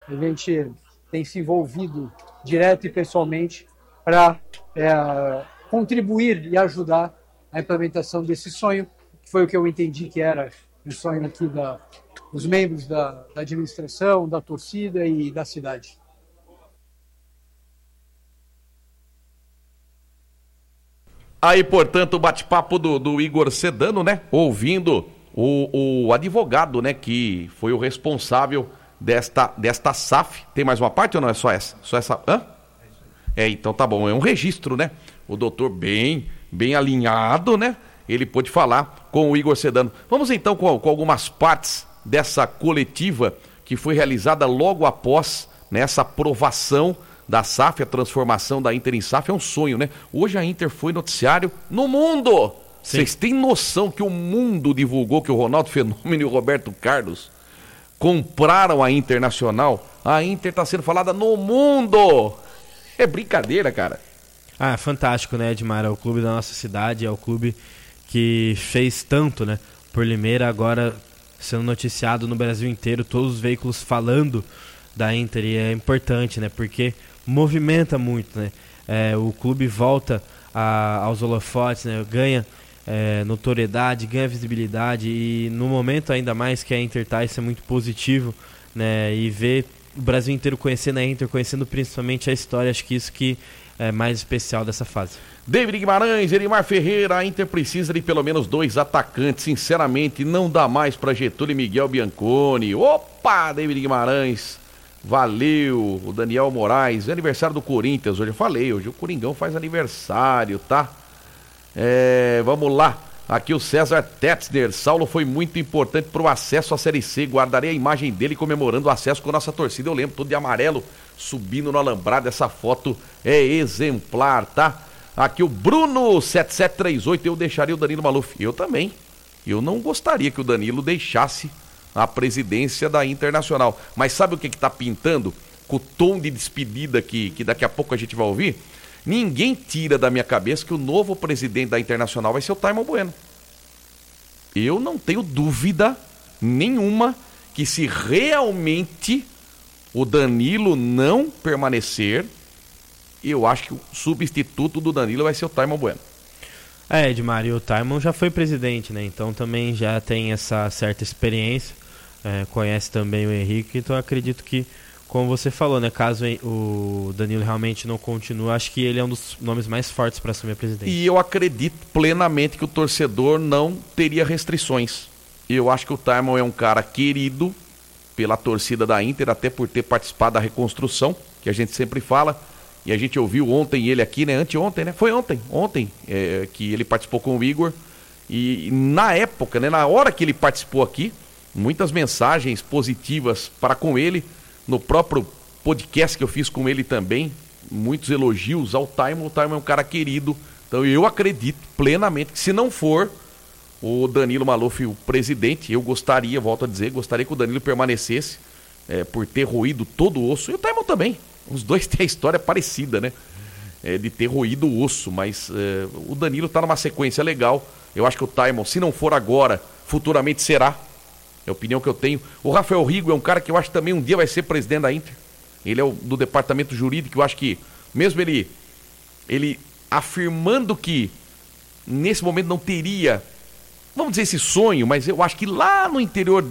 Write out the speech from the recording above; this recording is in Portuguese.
A gente tem se envolvido direto e pessoalmente para contribuir e ajudar a implementação desse sonho, que foi o que eu entendi que era o sonho aqui dos membros da administração, da torcida e da cidade. Aí, portanto, o bate-papo do Igor Sedano, né? Ouvindo o advogado, né? Que foi o responsável desta SAF. Tem mais uma parte ou não é só essa? Só essa? Hã? Então tá bom. É um registro, né? O doutor bem alinhado, né? Ele pôde falar com o Igor Sedano. Vamos então com algumas partes dessa coletiva que foi realizada logo após essa aprovação da SAF, a transformação da Inter em SAF. É um sonho, né? Hoje a Inter foi noticiário no mundo. Vocês têm noção que o mundo divulgou que o Ronaldo Fenômeno e o Roberto Carlos compraram a Internacional? A Inter está sendo falada no mundo. É brincadeira, cara. Ah, fantástico, né, Edmar? É o clube da nossa cidade, é o clube que fez tanto, né, por Limeira, agora sendo noticiado no Brasil inteiro, todos os veículos falando da Inter, e é importante, né, porque movimenta muito, né, o clube volta aos holofotes, né, ganha notoriedade, ganha visibilidade, e no momento ainda mais que a Inter tá, isso é muito positivo, né, e ver o Brasil inteiro conhecendo a Inter, conhecendo principalmente a história, acho que isso que é mais especial dessa fase. David Guimarães, Elimar Ferreira, a Inter precisa de pelo menos 2 atacantes, sinceramente não dá mais para Getúlio e Miguel Bianconi. Opa, David Guimarães, valeu. O Daniel Moraes, é aniversário do Corinthians, hoje eu falei, hoje o Coringão faz aniversário, tá? Vamos lá, aqui o César Tetzner, Saulo foi muito importante para o acesso à Série C, guardarei a imagem dele comemorando o acesso com a nossa torcida, eu lembro, todo de amarelo, subindo no alambrado, essa foto é exemplar, tá? Aqui o Bruno 7738, eu deixaria o Danilo Maluf. Eu também. Eu não gostaria que o Danilo deixasse a presidência da Internacional. Mas sabe o que tá pintando? Com o tom de despedida que daqui a pouco a gente vai ouvir? Ninguém tira da minha cabeça que o novo presidente da Internacional vai ser o Taimon Bueno. Eu não tenho dúvida nenhuma que se realmente o Danilo não permanecer, eu acho que o substituto do Danilo vai ser o Taimon Bueno. Edmar, e o Taimon já foi presidente, né? Então também já tem essa certa experiência, conhece também o Henrique, então eu acredito que, como você falou, né? Caso o Danilo realmente não continue, acho que ele é um dos nomes mais fortes para assumir a presidência. E eu acredito plenamente que o torcedor não teria restrições. Eu acho que o Taimon é um cara querido pela torcida da Inter, até por ter participado da reconstrução, que a gente sempre fala. E a gente ouviu ontem ele aqui, né? Anteontem, né? Foi ontem que ele participou com o Igor. E na época, né? Na hora que ele participou aqui, muitas mensagens positivas para com ele. No próprio podcast que eu fiz com ele também, muitos elogios ao Taimon. O Taimon é um cara querido. Então eu acredito plenamente que se não for o Danilo Maluf o presidente, eu gostaria, volto a dizer, gostaria que o Danilo permanecesse, por ter roído todo o osso. E o Taimon também. Os dois têm a história parecida, né? De ter roído o osso, mas o Danilo tá numa sequência legal. Eu acho que o Taimon, se não for agora, futuramente será. É a opinião que eu tenho. O Rafael Rigo é um cara que eu acho que também um dia vai ser presidente da Inter. Ele é do departamento jurídico, eu acho que, mesmo ele afirmando que nesse momento não teria, vamos dizer, esse sonho, mas eu acho que lá no interior